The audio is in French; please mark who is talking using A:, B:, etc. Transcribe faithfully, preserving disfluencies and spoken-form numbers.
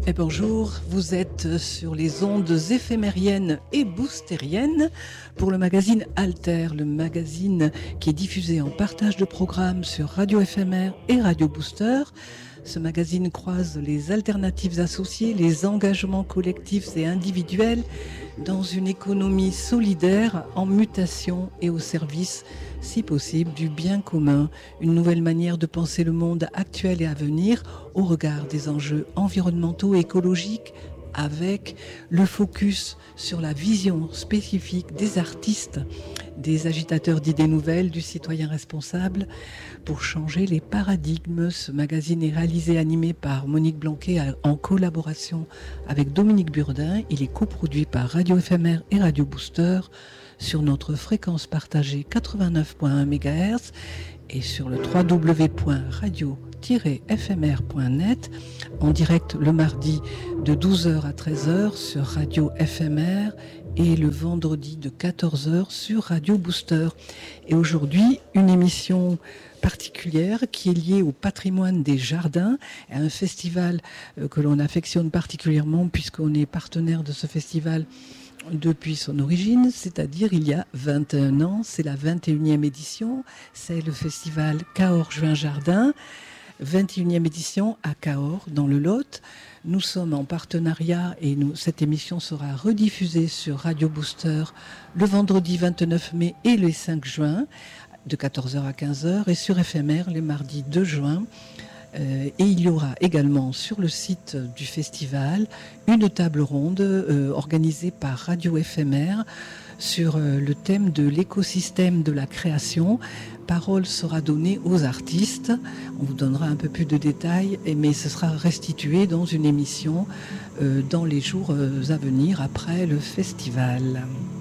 A: Et bonjour, vous êtes sur les ondes éphémériennes et boostériennes pour le magazine Alter, le magazine qui est diffusé en partage de programmes sur Radio F M R et Radio Booster. Ce magazine croise les alternatives associées, les engagements collectifs et individuels dans une économie solidaire en mutation et au service, si possible, du bien commun. Une nouvelle manière de penser le monde actuel et à venir au regard des enjeux environnementaux et écologiques, avec le focus sur la vision spécifique des artistes, des agitateurs d'idées nouvelles, du citoyen responsable, pour changer les paradigmes. Ce magazine est réalisé et animé par Monique Blanquet en collaboration avec Dominique Burdin. Il est coproduit par Radio F M R et Radio Booster sur notre fréquence partagée quatre-vingt-neuf virgule un mégahertz et sur le w w w point radio tiret f m r point net, en direct le mardi de douze heures à treize heures sur Radio F M R et le vendredi de quatorze heures sur Radio Booster. Et aujourd'hui, une émission particulière qui est liée au patrimoine des jardins, à un festival que l'on affectionne particulièrement puisqu'on est partenaire de ce festival depuis son origine, c'est-à-dire il y a vingt et un ans. C'est la vingt et unième édition, c'est le festival Cahors Juin Jardin, vingt et unième édition à Cahors dans le Lot. Nous sommes en partenariat et nous, cette émission sera rediffusée sur Radio Booster le vendredi vingt-neuf mai et le cinq juin de quatorze heures à quinze heures et sur F M R les mardis deux juin. Euh, et il y aura également sur le site du festival une table ronde euh, organisée par Radio F M R sur euh, le thème de l'écosystème de la création. Parole sera donnée aux artistes. On vous donnera un peu plus de détails, mais ce sera restitué dans une émission euh, dans les jours euh, à venir après le festival.